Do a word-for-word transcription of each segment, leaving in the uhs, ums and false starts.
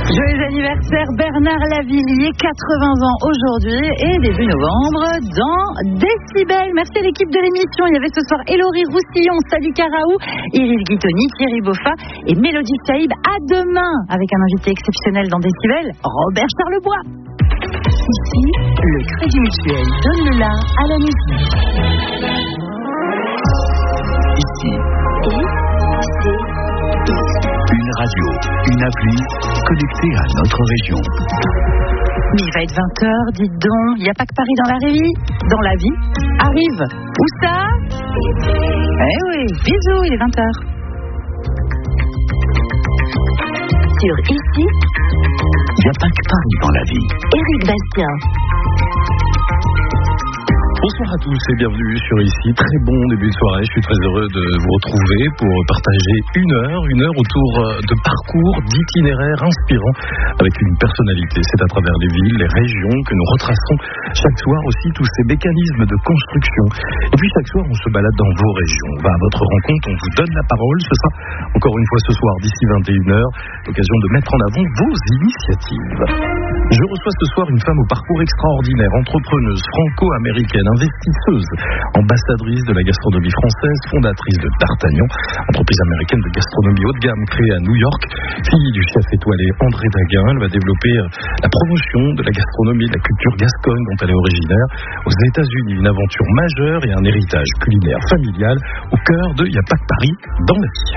Joyeux anniversaire Bernard Lavilliers, quatre-vingts ans aujourd'hui et début novembre dans Décibel. Merci à l'équipe de l'émission. Il y avait ce soir Hélory Roussillon, Sally Caraou, Iris Guitoni, Thierry Boffa et Mélodie Saïb. À demain avec un invité exceptionnel dans Décibel, Robert Charlebois. Ici, le Crédit Mutuel donne le la à la musique. Ici. Une radio, une appli connectée à notre région. Mais il va être vingt heures, dites donc. Il n'y a pas que Paris dans la vie. Dans la vie. Arrive. Où ça? Eh oui, bisous, il est vingt heures. Sur Ici. Il n'y a pas que Paris dans la vie. Éric Bastien. Bonsoir à tous et bienvenue sur Ici. Très bon début de soirée. Je suis très heureux de vous retrouver pour partager une heure, une heure autour de parcours, d'itinéraires inspirants avec une personnalité. C'est à travers les villes, les régions que nous retraçons chaque soir aussi tous ces mécanismes de construction. Et puis chaque soir, on se balade dans vos régions. On va à votre rencontre, on vous donne la parole. Ce sera encore une fois ce soir d'ici vingt et une heures, l'occasion de mettre en avant vos initiatives. Je reçois ce soir une femme au parcours extraordinaire, entrepreneuse franco-américaine, investisseuse, ambassadrice de la gastronomie française, fondatrice de D'Artagnan, entreprise américaine de gastronomie haut de gamme créée à New York, fille du chef étoilé André Daguin. Elle va développer la promotion de la gastronomie et de la culture gascogne dont elle est originaire aux États-Unis. Une aventure majeure et un héritage culinaire familial au cœur de Y a pas que Paris dans la vie.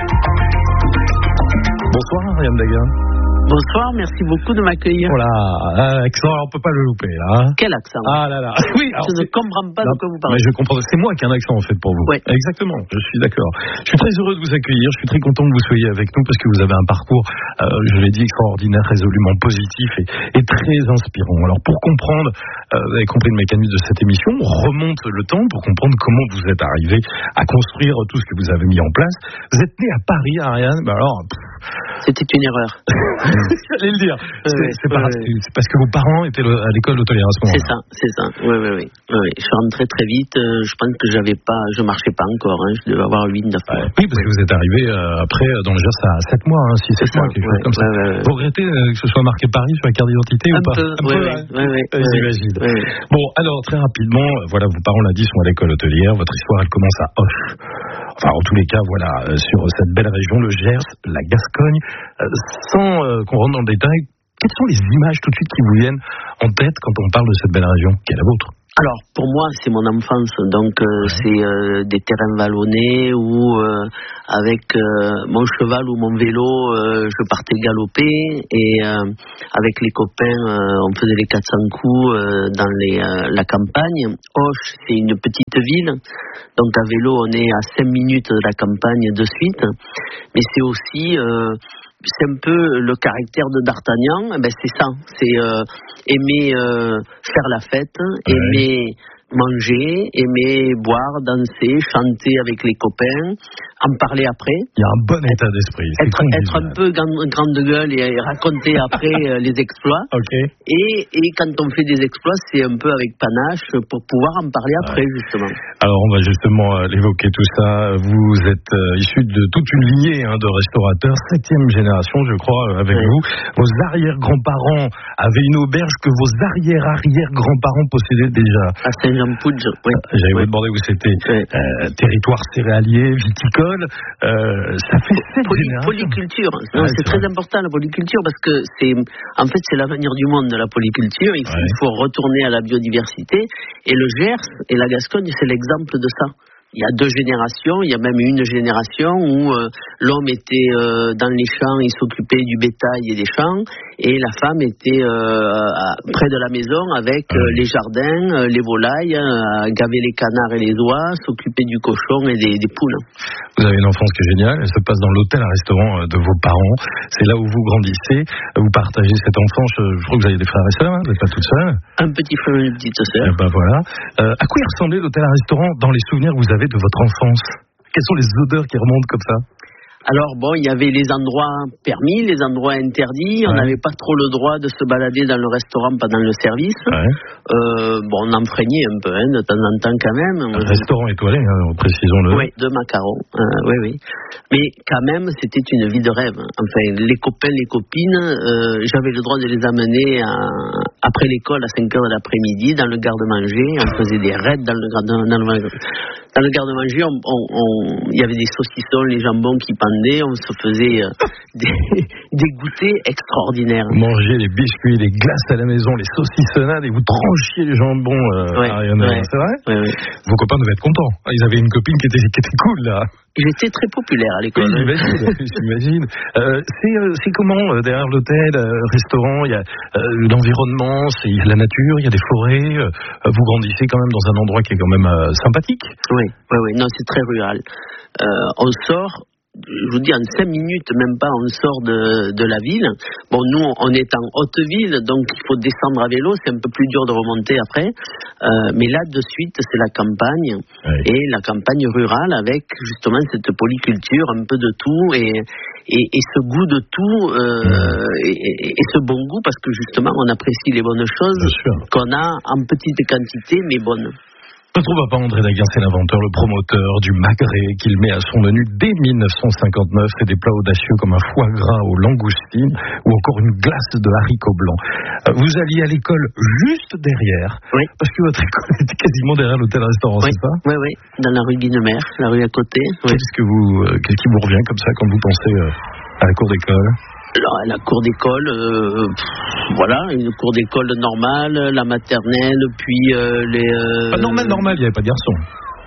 Bonsoir Ariane Daguin. Bonsoir, merci beaucoup de m'accueillir. Voilà, l'accent, on peut pas le louper là. Quel accent? Ah là là. Oui, alors, je ne comprends pas non, de quoi vous parlez. Mais je comprends, c'est moi qui ai un accent en fait pour vous. Oui. Exactement, je suis d'accord. Je suis très heureux de vous accueillir, je suis très content que vous soyez avec nous parce que vous avez un parcours, euh, je l'ai dit, extraordinaire, résolument positif et, et très inspirant. Alors pour comprendre, euh, vous avez compris le mécanisme de cette émission, on remonte le temps pour comprendre comment vous êtes arrivé à construire tout ce que vous avez mis en place. Vous êtes né à Paris, Ariane, ben alors... C'était une erreur. J'allais le dire. C'est, oui, c'est, oui, pas, oui. c'est, c'est parce que vos parents étaient à l'école hôtelière à ce moment-là. C'est ça, c'est ça. Oui, oui, oui. oui. Je suis rentré très vite. Je pense que j'avais pas, je marchais pas encore. Hein. Je devais avoir huit neuf mois. Oui, parce que vous êtes arrivé euh, après dans le Gers à sept mois, hein, six sept mois, quelque ouais, chose comme ça. Ouais, ouais, ouais. Vous regrettez euh, que ce soit marqué Paris sur la carte d'identité un ou pas? peu, Un oui, peu, oui, hein. oui, oui, euh, J'imagine. Oui, oui. Bon, alors très rapidement, voilà, vos parents l'a dit, sont à l'école hôtelière. Votre histoire, elle commence à Auch. Enfin, en tous les cas, voilà, euh, sur cette belle région, le Gers, la Gascogne, euh, sans euh, qu'on rentre dans le détail, quelles sont les images tout de suite qui vous viennent en tête quand on parle de cette belle région qui est la vôtre? Alors, pour moi, c'est mon enfance. Donc, euh, ouais. c'est euh, des terrains vallonnés où, euh, avec euh, mon cheval ou mon vélo, euh, je partais galoper. Et euh, avec les copains, euh, on faisait les quatre cents coups euh, dans les, euh, la campagne. Auch, c'est une petite ville. Donc, à vélo, on est à cinq minutes de la campagne de suite. Mais c'est aussi... Euh, c'est un peu le caractère de D'Artagnan, ben c'est ça, c'est euh, aimer euh, faire la fête, ouais. aimer manger, aimer boire, danser, chanter avec les copains, en parler après. Il y a un bon état d'esprit. C'est être, être un peu grande, grande gueule et raconter après les exploits. Okay. Et, et quand on fait des exploits, c'est un peu avec panache pour pouvoir en parler après, ouais. justement. Alors on va justement euh, l'évoquer tout ça. Vous êtes euh, issu de toute une lignée hein, de restaurateurs, septième génération je crois euh, avec ouais. vous. Vos arrière-grands-parents avaient une auberge que vos arrière-arrière-grands-parents possédaient déjà. À Saint-Jean-Pouge, oui. J'allais ouais. vous demander où c'était. Ouais. Euh, territoire céréalier, viticole. Euh, ça fait sept Poly, générations. Polyculture. Non, ouais, c'est, c'est très vrai. important la polyculture parce que c'est, en fait, c'est l'avenir du monde de la polyculture. Il faut, ouais. il faut retourner à la biodiversité. Et le Gers et la Gascogne, c'est l'exemple de ça. Il y a deux générations, il y a même une génération où euh, l'homme était euh, dans les champs, il s'occupait du bétail et des champs, et la femme était euh, à, près de la maison avec euh, les jardins, euh, les volailles, euh, gaver les canards et les oies, s'occuper du cochon et des, des poules. Vous avez une enfance qui est géniale, elle se passe dans l'hôtel, un restaurant de vos parents, c'est là où vous grandissez, vous partagez cette enfance, je crois que vous avez des frères et sœurs, hein, vous n'êtes pas toute seule. Un petit frère et une petite sœur. Eh ben voilà. Euh, à quoi il ressemblait l'hôtel à restaurant dans les souvenirs que vous avez de votre enfance? Quelles sont les odeurs qui remontent comme ça? Alors bon, il y avait les endroits permis, les endroits interdits. On n'avait ouais. pas trop le droit de se balader dans le restaurant pendant le service. Ouais. Euh, bon, on enfreignait un peu, hein, de temps en temps quand même. Un restaurant étoilé, hein, précisons-le. Oui, de macarons. Euh, oui, oui. Mais quand même, c'était une vie de rêve. Enfin, les copains, les copines, euh, j'avais le droit de les amener à, après l'école à cinq heures de l'après-midi dans le garde-manger. On faisait des raids dans le garde-manger. Dans le garde-manger, on, on, on, il y avait des saucissons, les jambons qui pendaient, on se faisait euh, des, des goûters extraordinaires. Vous mangez les biscuits, les glaces à la maison, les saucissonnades et vous tranchiez les jambons, euh, ouais, Ariane, ouais, c'est vrai ouais, ouais. Vos copains devaient être contents. Ils avaient une copine qui était, qui était cool, là. J'étais très populaire à l'école. Oui, j'imagine. j'imagine. Euh, c'est, euh, c'est comment, euh, derrière l'hôtel, euh, restaurant, il y a euh, l'environnement, il y a la nature, il y a des forêts. Euh, vous grandissez quand même dans un endroit qui est quand même euh, sympathique. Oui, oui, oui. Non, c'est très rural. Euh, on sort... Je vous dis, en cinq minutes, même pas, on sort de, de la ville. Bon, nous, on est en haute ville, donc il faut descendre à vélo, c'est un peu plus dur de remonter après. Euh, mais là, de suite, c'est la campagne, oui. Et la campagne rurale avec justement cette polyculture, un peu de tout, et, et, et ce goût de tout, euh, mmh. et, et ce bon goût, parce que justement, on apprécie les bonnes choses qu'on a en petite quantité, mais bonnes. Ne trouve pas André Daguin, c'est l'inventeur, le promoteur du magret qu'il met à son menu dès dix-neuf cent cinquante-neuf. C'est des plats audacieux comme un foie gras aux langoustines ou encore une glace de haricots blancs. Vous alliez à l'école juste derrière, oui. Parce que votre école était quasiment derrière l'hôtel-restaurant, oui. c'est ça ? Oui, oui, dans la rue Guinemer, la rue à côté. Oui. Qu'est-ce que vous, euh, qu'est-ce qui vous revient comme ça quand vous pensez euh, à la cour d'école ? Alors, la cour d'école, euh, pff, voilà, une cour d'école normale, la maternelle, puis euh, les... Euh, pas normal, normal, il n'y avait pas de garçons.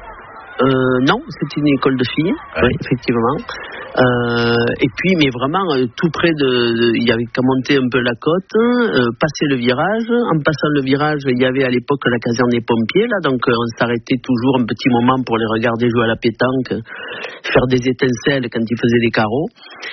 Euh, non, c'était une école de filles, ouais. Oui, effectivement. Euh, et puis, mais vraiment, euh, tout près de... Il y avait qu'à monter un peu la côte, euh, passer le virage. En passant le virage, il y avait à l'époque la caserne des pompiers, là, donc euh, on s'arrêtait toujours un petit moment pour les regarder jouer à la pétanque, faire des étincelles quand ils faisaient des carreaux.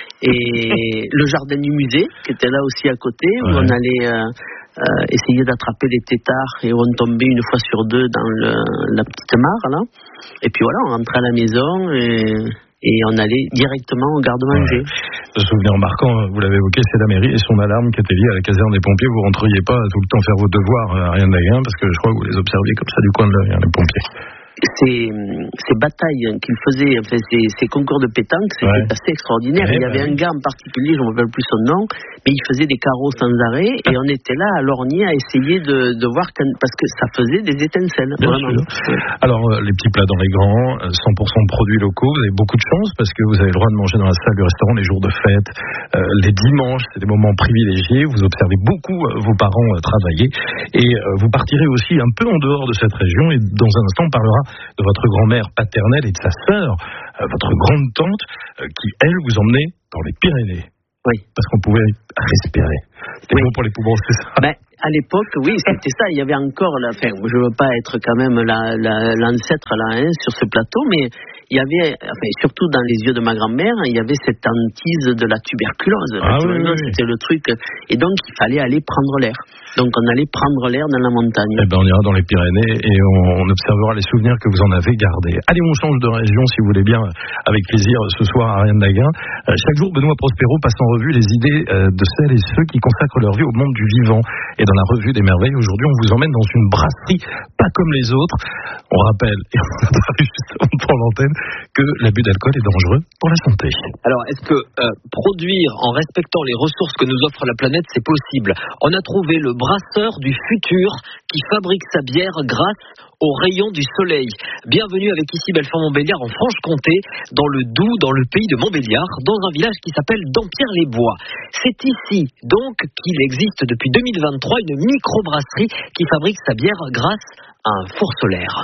Et le jardin du musée, qui était là aussi à côté, où ouais. on allait... Euh, Euh, essayer d'attraper les têtards et on tombait une fois sur deux dans le, la petite mare là. Et puis voilà, on rentrait à la maison et, et on allait directement au garde-manger. Ouais. Le souvenir marquant, vous l'avez évoqué, c'est la mairie et son alarme qui était liée à la caserne des pompiers. Vous rentriez pas tout le temps faire vos devoirs à Ariane Daguin parce que je crois que vous les observiez comme ça du coin de l'œil, hein, les pompiers. Ces, ces batailles qu'ils faisaient, enfin ces, ces concours de pétanque, c'était ouais. assez extraordinaire. Ouais, il y avait bah, un gars en particulier, je ne me rappelle plus son nom, mais il faisait des carreaux sans arrêt et on était là à lorgner à essayer de, de voir quand, parce que ça faisait des étincelles. Bien sûr. Ouais. Alors euh, les petits plats dans les grands, cent pour cent de produits locaux, vous avez beaucoup de chance parce que vous avez le droit de manger dans la salle du restaurant les jours de fête, euh, les dimanches, c'est des moments privilégiés. Vous observez beaucoup euh, vos parents euh, travailler et euh, vous partirez aussi un peu en dehors de cette région et dans un instant on parlera de votre grand-mère paternelle et de sa sœur, euh, votre grande tante, euh, qui, elle, vous emmenait dans les Pyrénées. Oui. Parce qu'on pouvait respirer. C'était oui. Bon pour les poumons, c'est ça ? Ben, à l'époque, oui, c'était ça. Il y avait encore, la, enfin, je ne veux pas être quand même la, la, l'ancêtre là, hein, sur ce plateau, mais il y avait, enfin, surtout dans les yeux de ma grand-mère, il y avait cette hantise de la tuberculose. Ah, la oui, oui, c'était oui. le truc. Et donc, il fallait aller prendre l'air. Donc, on allait prendre l'air dans la montagne. Eh ben, on ira dans les Pyrénées et on, on observera les souvenirs que vous en avez gardés. Allez, on change de région, si vous voulez bien, avec plaisir, ce soir, Ariane Daguin. Euh, chaque jour, Benoît Prospero passe en revue les idées euh, de celles et ceux qui consacrent leur vie au monde du vivant. Et dans la revue des merveilles, aujourd'hui, on vous emmène dans une brasserie pas comme les autres. On rappelle, et on a parlé juste avant de prendre l'antenne, que l'abus d'alcool est dangereux pour la santé. Alors, est-ce que euh, produire en respectant les ressources que nous offre la planète, c'est possible ? On a trouvé le brasseur du futur qui fabrique sa bière grâce aux rayons du soleil. Bienvenue avec ici Belfort-Montbéliard en Franche-Comté, dans le Doubs, dans le pays de Montbéliard, dans un village qui s'appelle Dampierre-les-Bois. C'est ici donc qu'il existe depuis deux mille vingt-trois une microbrasserie qui fabrique sa bière grâce à un four solaire.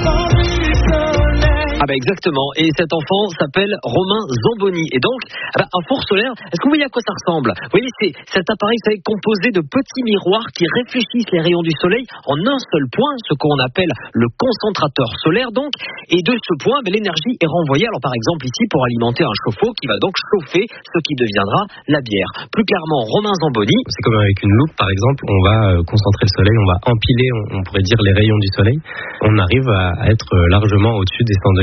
Ah bah exactement, et cet enfant s'appelle Romain Zamboni. Et donc, ah bah un four solaire, est-ce que vous voyez à quoi ça ressemble ? Vous voyez, c'est cet appareil, vous savez, composé de petits miroirs qui réfléchissent les rayons du soleil en un seul point, ce qu'on appelle le concentrateur solaire donc. Et de ce point, bah, l'énergie est renvoyée, alors par exemple ici, pour alimenter un chauffe-eau qui va donc chauffer ce qui deviendra la bière. Plus clairement, Romain Zamboni. C'est comme avec une loupe, par exemple, on va concentrer le soleil, on va empiler, on pourrait dire, les rayons du soleil. On arrive à être largement au-dessus des cent degrés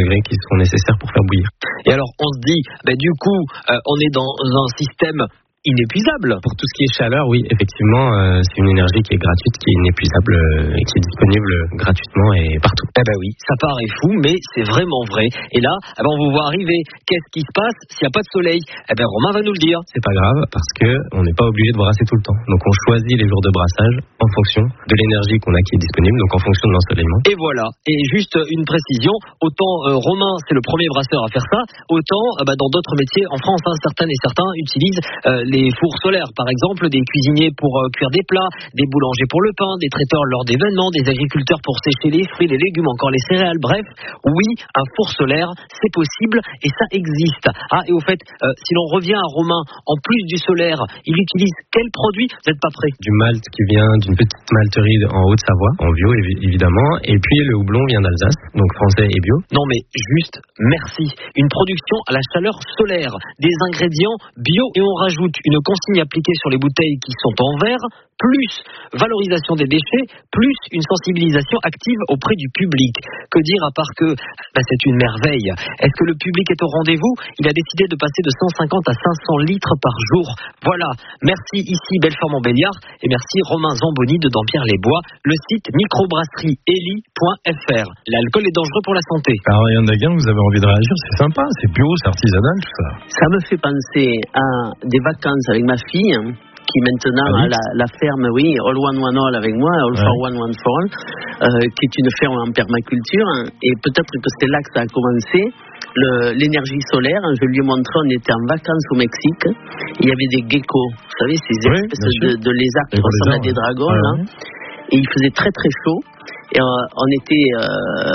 degrés qui seront nécessaires pour faire bouillir. Et alors, on se dit, bah, du coup, euh, on est dans un système inépuisable. Pour tout ce qui est chaleur, oui, effectivement, euh, c'est une énergie qui est gratuite, qui est inépuisable euh, et qui est disponible gratuitement et partout. Eh ben oui, ça paraît fou, mais c'est vraiment vrai. Et là, eh ben on vous voit arriver. Qu'est-ce qui se passe s'il n'y a pas de soleil? Eh ben Romain va nous le dire. C'est pas grave parce que on n'est pas obligé de brasser tout le temps. Donc on choisit les jours de brassage en fonction de l'énergie qu'on a qui est disponible, donc en fonction de l'ensoleillement. Et voilà. Et juste une précision, autant euh, Romain c'est le premier brasseur à faire ça, autant euh, bah, dans d'autres métiers en France, hein, certains et certains utilisent euh, les les fours solaires, par exemple, des cuisiniers pour euh, cuire des plats, des boulangers pour le pain, des traiteurs lors d'événements, des agriculteurs pour sécher les fruits, les légumes, encore les céréales. Bref, oui, un four solaire, c'est possible et ça existe. Ah, et au fait, euh, si l'on revient à Romain, en plus du solaire, il utilise quel produit? Vous n'êtes pas prêt? Du malt qui vient d'une petite malterie en Haute-Savoie, en bio évidemment, et puis le houblon vient d'Alsace, donc français et bio. Non mais juste, merci. Une production à la chaleur solaire, des ingrédients bio et on rajoute une consigne appliquée sur les bouteilles qui sont en verre, plus valorisation des déchets, plus une sensibilisation active auprès du public. Que dire à part que bah, c'est une merveille. Est-ce que le public est au rendez-vous? Il a décidé de passer de cent cinquante à cinq cents litres par jour. Voilà. Merci ici Belfort-Montbéliard et merci Romain Zamboni de Dampierre-les-Bois, le site microbrasserie eli point f r. L'alcool est dangereux pour la santé. Alors Yann Daguin, vous avez envie de réagir? C'est sympa, c'est bio, c'est artisanal, tout ça. Ça me fait penser à des vacances avec ma fille, qui maintenant ah oui. a la, la ferme, oui, All One One All avec moi, All ouais. for One One for All, euh, qui est une ferme en permaculture. Et peut-être que c'est là que ça a commencé. Le, l'énergie solaire, je lui ai montré, on était en vacances au Mexique, il y avait des geckos, vous savez, ces oui, espèces de, de lézards qui ressemblent à des dragons, ouais. là. Et il faisait très très chaud. Et euh, on était euh,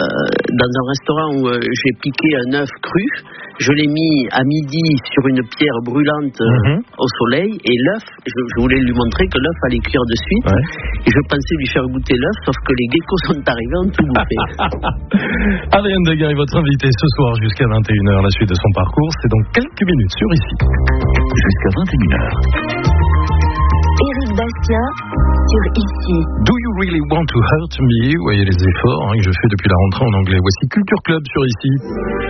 dans un restaurant où euh, j'ai piqué un œuf cru. Je l'ai mis à midi sur une pierre brûlante euh, mm-hmm. au soleil. Et l'œuf, je, je voulais lui montrer que l'œuf allait cuire de suite. Ouais. Et je pensais lui faire goûter l'œuf, sauf que les geckos sont arrivés, ont tout bouffé. Adrienne Daguin est votre invitée ce soir jusqu'à vingt et une heures. La suite de son parcours, c'est dans quelques minutes sur Ici. Jusqu'à vingt et une heures. Éric Bastien sur Ici. Do you really want to hurt me? Voyez les efforts hein, que je fais depuis la rentrée en anglais. Voici Culture Club sur Ici.